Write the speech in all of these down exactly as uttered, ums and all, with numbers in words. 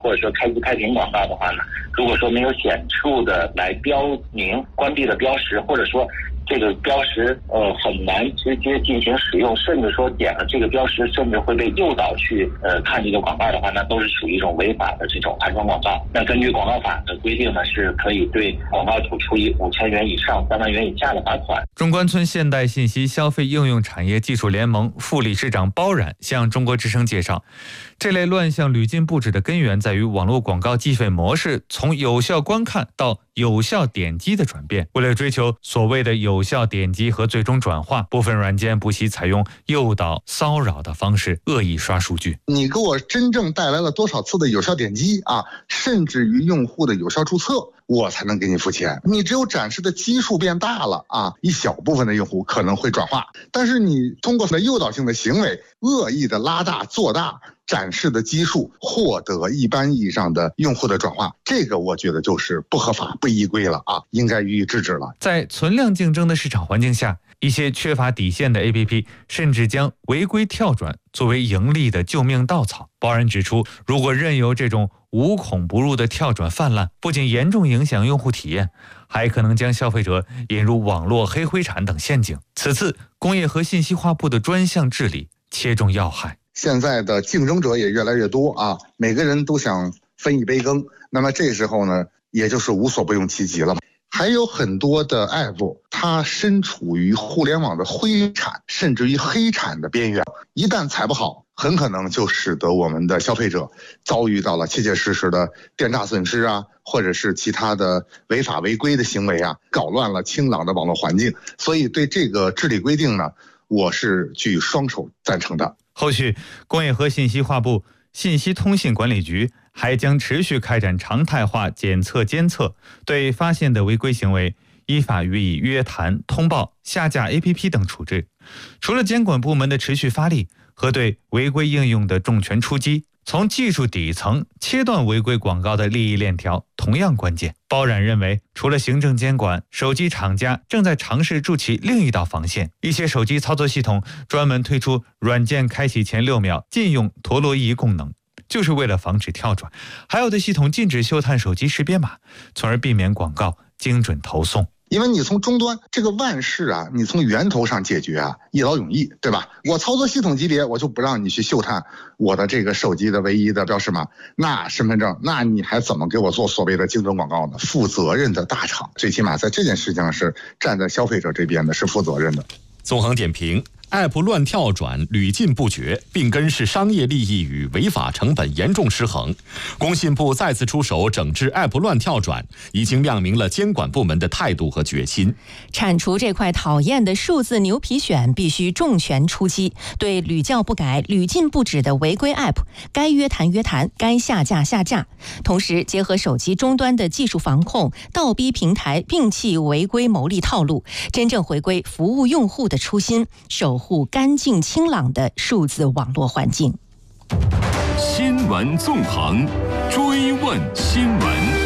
或者说开机开屏广告的话呢，如果说没有显著的来标明关闭的标识，或者说这个标识呃很难直接进行使用，甚至说点了这个标识甚至会被诱导去呃看这个广告的话，那都是属于一种违法的这种弹窗广告。那根据广告法的规定呢，是可以对广告主处以五千元以上三万元以下的罚款。 中关村现代信息消费应用产业技术联盟副理事长包冉向中国之声介绍，这类乱象屡禁不止的根源在于网络广告计费模式从有效观看到有效点击的转变。为了追求所谓的有效点击和最终转化，部分软件不惜采用诱导、骚扰的方式恶意刷数据。 你给我真正带来了多少次的有效点击啊，甚至于用户的有效注册，我才能给你付钱。你只有展示的基数变大了啊，一小部分的用户可能会转化，但是你通过诱导性的行为，恶意的拉大做大展示的基数，获得一般意义上的用户的转化，这个我觉得就是不合法不依规了啊，应该予以制止了。 在存量竞争的市场环境下，一些缺乏底线的 A P P 甚至将违规跳转作为盈利的救命稻草。包冉指出，如果任由这种无孔不入的跳转泛滥，不仅严重影响用户体验，还可能将消费者引入网络黑灰产等陷阱。此次工业和信息化部的专项治理切中要害。 现在的竞争者也越来越多啊，每个人都想分一杯羹，那么这时候呢，也就是无所不用其极了。还有很多的 app 它身处于互联网的灰产甚至于黑产的边缘，一旦踩不好，很可能就使得我们的消费者遭遇到了切切实实的电诈损失啊，或者是其他的违法违规的行为啊，搞乱了清朗的网络环境。所以对这个治理规定呢，我是举双手赞成的。 后续工业和信息化部信息通信管理局还将持续开展常态化检测监测，对发现的违规行为依法予以约谈、通报、下架 A P P 等处置。除了监管部门的持续发力和对违规应用的重拳出击，从技术底层切断违规广告的利益链条同样关键。包冉认为，除了行政监管，手机厂家正在尝试筑起另一道防线。一些手机操作系统专门推出软件开启前六秒禁用陀螺仪功能，就是为了防止跳转。还有的系统禁止嗅探手机识别码，从而避免广告精准投送。 因为你从终端这个万事啊，你从源头上解决啊，一劳永逸，对吧？我操作系统级别，我就不让你去嗅探我的这个手机的唯一的标识码，那身份证，那你还怎么给我做所谓的精准广告呢？负责任的大厂，最起码在这件事情上是站在消费者这边的，是负责任的。 纵横点评。App 乱跳转屡禁不绝，病根是商业利益与违法成本严重失衡。工信部再次出手整治 App 乱跳转，已经亮明了监管部门的态度和决心。 铲除这块讨厌的数字牛皮癣，必须重拳出击。对屡教不改、屡禁不止的违规 App， 该约谈约谈，该下架下架。同时，结合手机终端的技术防控，倒逼平台摒弃违规牟利套路，真正回归服务用户的初心，守护干净清朗的数字网络环境。 新闻纵横，追问新闻。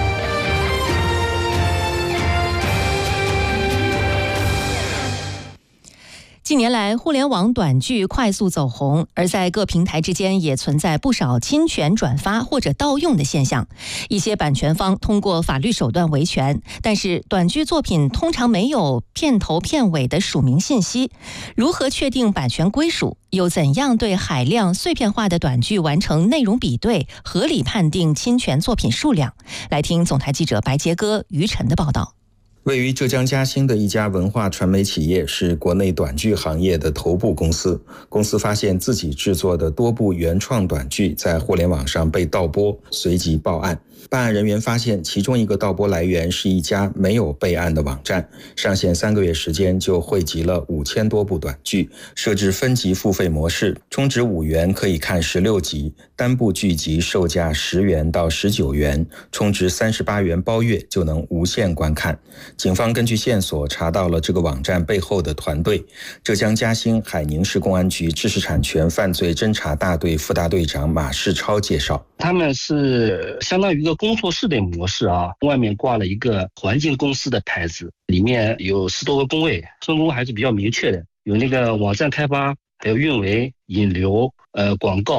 近年来，互联网短剧快速走红，而在各平台之间也存在不少侵权转发或者盗用的现象。一些版权方通过法律手段维权，但是短剧作品通常没有片头片尾的署名信息。如何确定版权归属？又怎样对海量碎片化的短剧完成内容比对，合理判定侵权作品数量？来听总台记者白杰哥、于晨的报道。 位于浙江嘉兴的一家文化传媒企业是国内短剧行业的头部公司。公司发现自己制作的多部原创短剧在互联网上被盗播，随即报案。办案人员发现其中一个盗播来源是一家没有备案的网站，上线三个月时间就汇集了五千多部短剧，设置分级付费模式，充值五元可以看十六集，单部剧集售价十元到十九元，充值三十八元包月就能无限观看。警方根据线索查到了这个网站背后的团队，浙江嘉兴海宁市公安局知识产权犯罪侦查大队副大队长马世超介绍， 他们是相当于一个工作室的模式啊，外面挂了一个环境公司的牌子，里面有十多个工位，分工还是比较明确的，有那个网站开发，还有运维、引流、呃广告、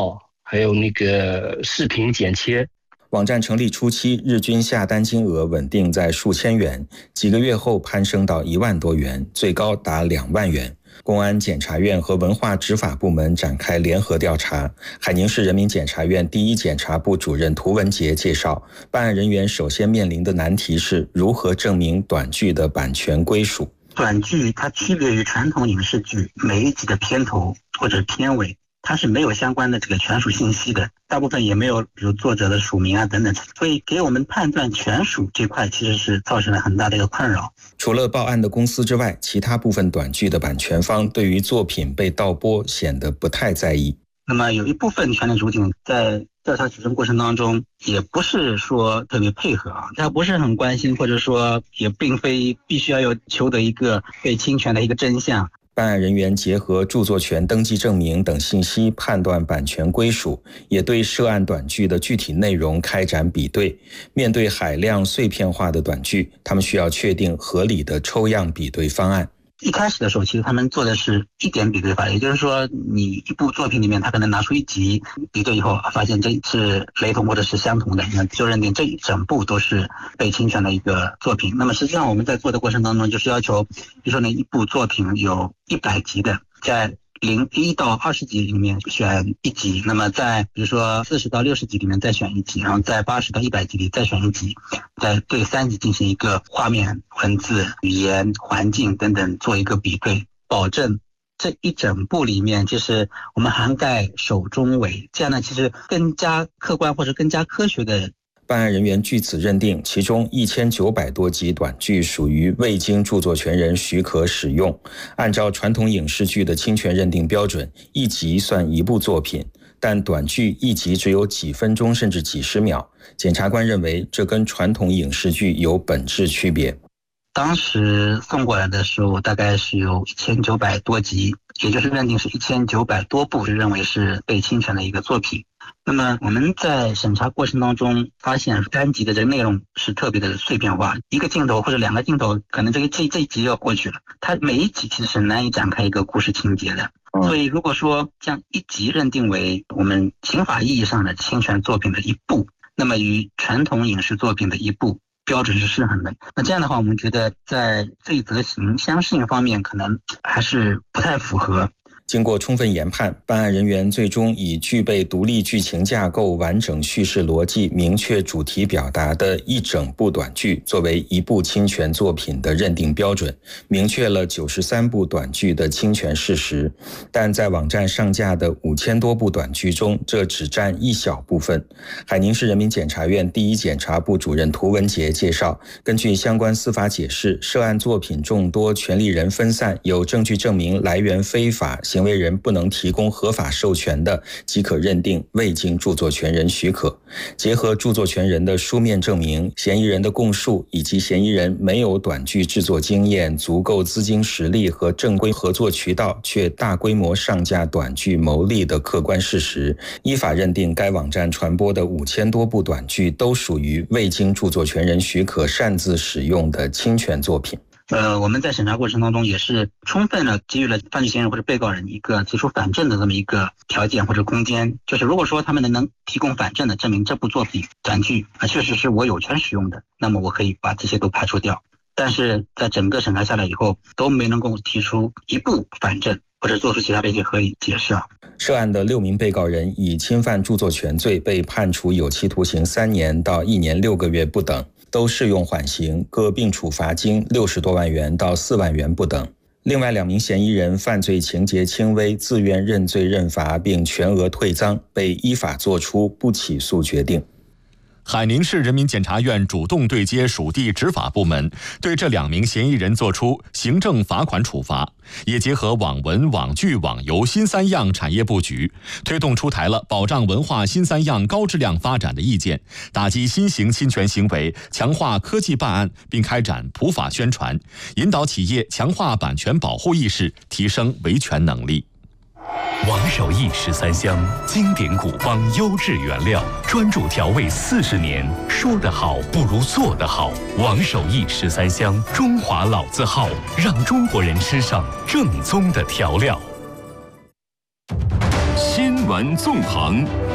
还有那个视频剪切。 网站成立初期，日均下单金额稳定在数千元，几个月后攀升到一万多元，最高达两万元。公安检察院和文化执法部门展开联合调查。海宁市人民检察院第一检察部主任涂文杰介绍，办案人员首先面临的难题是如何证明短剧的版权归属。 短剧它区别于传统影视剧，每一集的片头或者片尾它是没有相关的这个权属信息的，大部分也没有比如作者的署名啊等等，所以给我们判断权属这块其实是造成了很大的一个困扰。 除了报案的公司之外，其他部分短剧的版权方对于作品被盗播显得不太在意。 那么有一部分权利主体在调查取证过程当中也不是说特别配合啊，他不是很关心，或者说也并非必须要有求得一个被侵权的一个真相。 办案人员结合著作权登记证明等信息判断版权归属，也对涉案短剧的具体内容开展比对。面对海量碎片化的短剧，他们需要确定合理的抽样比对方案。 一开始的时候，其实他们做的是一点比对法，也就是说，你一部作品里面，他可能拿出一集比对以后，发现这是雷同或者是相同的，那就认定这一整部都是被侵权的一个作品。那么实际上我们在做的过程当中，就是要求，比如说呢，一部作品有一百集的，在零一到二十集里面选一集，那么在比如说四十到六十集里面再选一集，然后在八十到一百集里再选一集，再对三集进行一个画面、文字、语言、环境等等做一个比对，保证这一整部里面就是我们涵盖首中尾，这样呢其实更加客观或者更加科学的。 办案人员据此认定，其中一千九百多集短剧属于未经著作权人许可使用。按照传统影视剧的侵权认定标准，一集算一部作品，但短剧一集只有几分钟甚至几十秒。检察官认为，这跟传统影视剧有本质区别。 当时送过来的时候，大概是有一千九百多集，也就是认定是一千九百多部，认为是被侵权的一个作品。那么我们在审查过程当中发现，单集的这个内容是特别的碎片化，一个镜头或者两个镜头，可能这个这这一集要过去了，它每一集其实是难以展开一个故事情节的。所以如果说将一集认定为我们刑法意义上的侵权作品的一部，那么与传统影视作品的一部标准是失衡的。那这样的话，我们觉得在罪责刑相适应方面可能还是不太符合。 经过充分研判，办案人员最终以具备独立剧情架构、完整叙事逻辑、明确主题表达的一整部短剧作为一部侵权作品的认定标准，明确了九十三部短剧的侵权事实。但在网站上架的五千多部短剧中，这只占一小部分。海宁市人民检察院第一检察部主任涂文杰介绍，根据相关司法解释，涉案作品众多，权利人分散，有证据证明来源非法，行为人不能提供合法授权的，即可认定未经著作权人许可。结合著作权人的书面证明、嫌疑人的供述以及嫌疑人没有短剧制作经验、足够资金实力和正规合作渠道，却大规模上架短剧牟利的客观事实，依法认定该网站传播的五千多部短剧都属于未经著作权人许可擅自使用的侵权作品。 呃，我们在审查过程当中也是充分的给予了犯罪嫌疑人或者被告人一个提出反证的这么一个条件或者空间，就是如果说他们能提供反证的证明这部作品短剧啊确实是我有权使用的，那么我可以把这些都排除掉。但是在整个审查下来以后，都没能够提出一部反证或者做出其他的一些合理解释啊。 涉案的六名被告人以侵犯著作权罪被判处有期徒刑三年到一年六个月不等，都适用缓刑，各并处罚金六十多万元到四万元不等。另外两名嫌疑人犯罪情节轻微，自愿认罪认罚并全额退赃，被依法作出不起诉决定。 海宁市人民检察院主动对接属地执法部门，对这两名嫌疑人作出行政罚款处罚，也结合网文、网剧、网游新三样产业布局，推动出台了保障文化新三样高质量发展的意见，打击新型侵权行为，强化科技办案，并开展普法宣传，引导企业强化版权保护意识，提升维权能力。 王守义十三香，经典古方，优质原料，专注调味四十年。说得好不如做得好。王守义十三香，中华老字号，让中国人吃上正宗的调料。新闻纵横。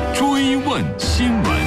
追问新闻。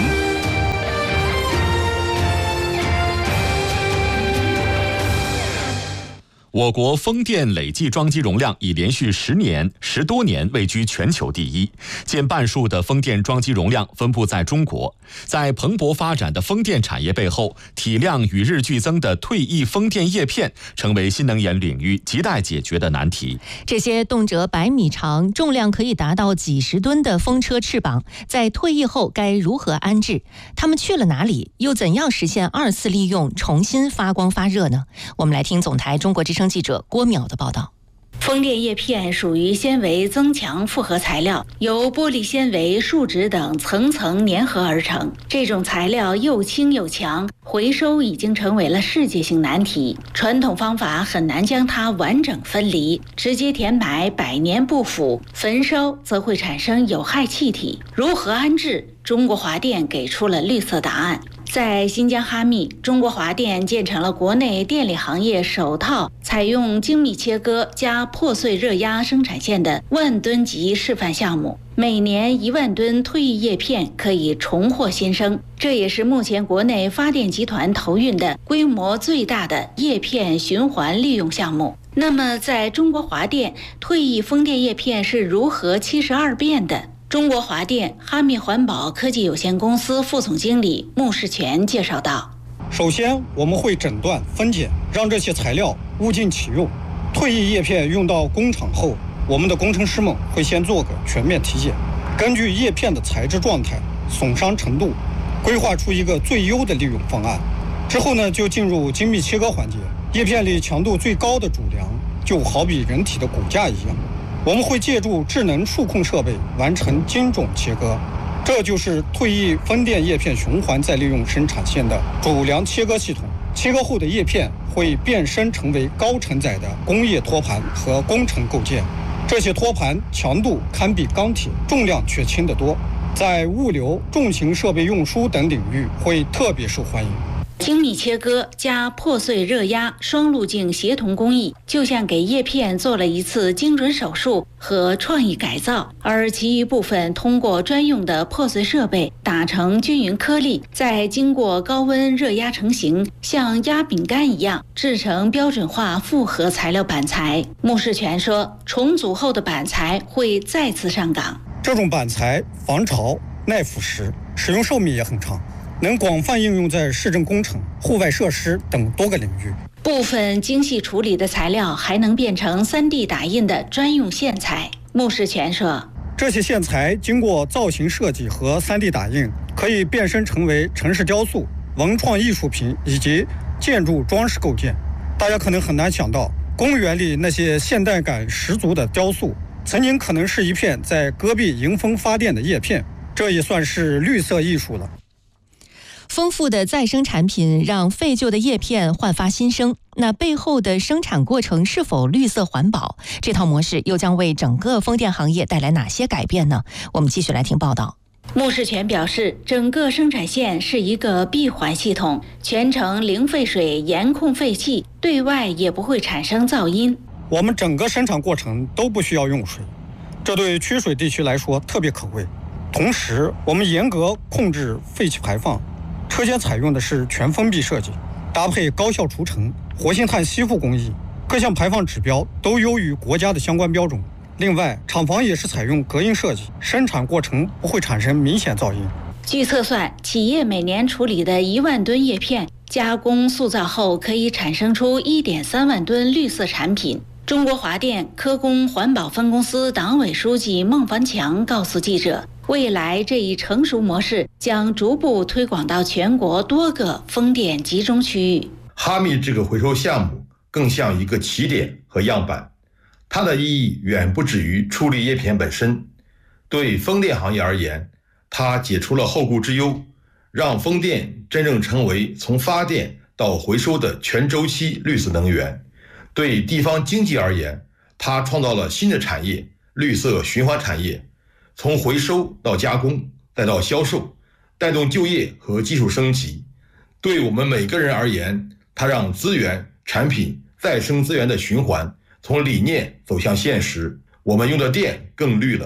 我国风电累计装机容量已连续十年、十多年位居全球第一，近半数的风电装机容量分布在中国。在蓬勃发展的风电产业背后，体量与日俱增的退役风电叶片成为新能源领域亟待解决的难题。 这些动辄百米长、重量可以达到几十吨的风车翅膀，在退役后该如何安置？它们去了哪里？又怎样实现二次利用、重新发光发热呢？我们来听总台中国之声记者郭淼的报道。 风电叶片属于纤维增强复合材料，由玻璃纤维、树脂等层层粘合而成。这种材料又轻又强，回收已经成为了世界性难题。传统方法很难将它完整分离，直接填埋百年不腐，焚烧则会产生有害气体。如何安置？中国华电给出了绿色答案。在新疆哈密，中国华电建成了国内电力行业首套采用精密切割加破碎热压生产线的万吨级示范项目，每年一万吨退役叶片可以重获新生。这也是目前国内发电集团投运的规模最大的叶片循环利用项目。那么，在中国华电，退役风电叶片是如何七十二变的？中国华电哈密环保科技有限公司副总经理穆世全介绍道： 首先，我们会诊断分拣，让这些材料物尽其用。退役叶片用到工厂后，我们的工程师们会先做个全面体检，根据叶片的材质状态、损伤程度，规划出一个最优的利用方案。之后呢，就进入精密切割环节。叶片里强度最高的主梁，就好比人体的骨架一样。我们会借助智能触控设备完成精准切割，这就是退役风电叶片循环再利用生产线的主梁切割系统。切割后的叶片会变身成为高承载的工业托盘和工程构件，这些托盘强度堪比钢铁，重量却轻得多，在物流、重型设备运输等领域会特别受欢迎。 精密切割加破碎热压双路径协同工艺，就像给叶片做了一次精准手术和创意改造，而其余部分通过专用的破碎设备打成均匀颗粒，再经过高温热压成型，像压饼干一样制成标准化复合材料板材。穆世全说，重组后的板材会再次上岗。 这种板材防潮、耐腐蚀，使用寿命也很长，能广泛应用在市政工程、户外设施等多个领域。 部分精细处理的材料还能变成 三 D 打印的专用线材。穆世全说， 这些线材经过造型设计和 三 D 打印，可以变身成为城市雕塑、文创艺术品以及建筑装饰构件。大家可能很难想到，公园里那些现代感十足的雕塑，曾经可能是一片在戈壁迎风发电的叶片，这也算是绿色艺术了。 丰富的再生产品让废旧的叶片焕发新生，那背后的生产过程是否绿色环保？这套模式又将为整个风电行业带来哪些改变呢？我们继续来听报道。 穆世全表示，整个生产线是一个闭环系统，全程零废水，严控废气，对外也不会产生噪音。 我们整个生产过程都不需要用水，这对缺水地区来说特别可贵。同时，我们严格控制废气排放，车间采用的是全封闭设计，搭配高效除尘、活性炭吸附工艺，各项排放指标都优于国家的相关标准。另外，厂房也是采用隔音设计，生产过程不会产生明显噪音。 据测算，企业每年处理的一万吨叶片，加工塑造后可以产生出 一点三万吨绿色产品。中国华电科工环保分公司党委书记孟凡强告诉记者，未来这一成熟模式将逐步推广到全国多个风电集中区域。 哈密这个回收项目更像一个起点和样板，它的意义远不止于处理叶片本身。对风电行业而言，它解除了后顾之忧，让风电真正成为从发电到回收的全周期绿色能源。对地方经济而言，它创造了新的产业，绿色循环产业，从回收到加工再到销售，带动就业和技术升级。对我们每个人而言，它让资源、产品、再生资源的循环从理念走向现实。我们用的电更绿了，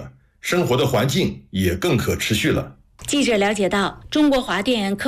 生活的环境也更可持续了。 记者了解到，中国华电科